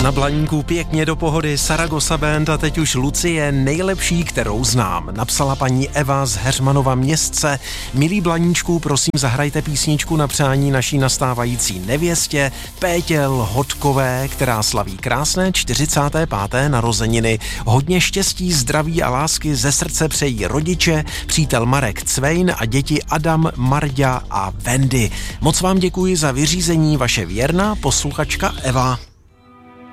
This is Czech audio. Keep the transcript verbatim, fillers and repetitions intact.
Na Blaníku pěkně do pohody Saragossa Band a teď už Lucie, nejlepší, kterou znám. Napsala paní Eva z Heřmanova Městce. Milí Blaníčku, prosím zahrajte písničku na přání naší nastávající nevěstě Pétě Lhotkové, která slaví krásné čtyřicáté páté narozeniny. Hodně štěstí, zdraví a lásky ze srdce přejí rodiče, přítel Marek Cvejn a děti Adam, Marďa a Wendy. Moc vám děkuji za vyřízení, vaše věrná posluchačka Eva.